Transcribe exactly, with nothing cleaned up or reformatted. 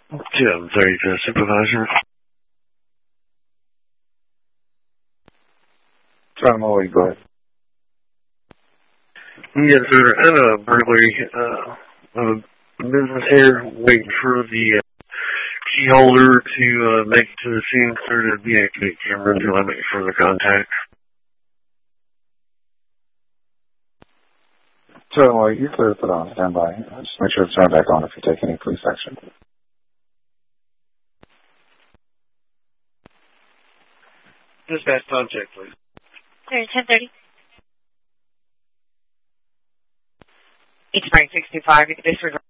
Jim, thirty-fifth Supervisor. John Molly, go ahead. Yes, sir. I had a burglary uh, of a business here, waiting for the uh, key holder to uh, make it to the scene, clear to deactivate camera until I make further contact. John Molly, you clear to put on standby. Just make sure to turn back on if you take any police action. Dispatch contact, please. Sorry, ten thirty. It's nine sixty-five. You can disregard.